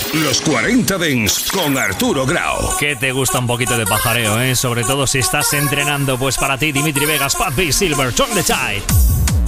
Los 40 Dents con Arturo Grau. Que te gusta un poquito de pajareo, ¿eh? Sobre todo si estás entrenando. Pues para ti, Dimitri Vegas, Pat B. Silver, Turn the Tide.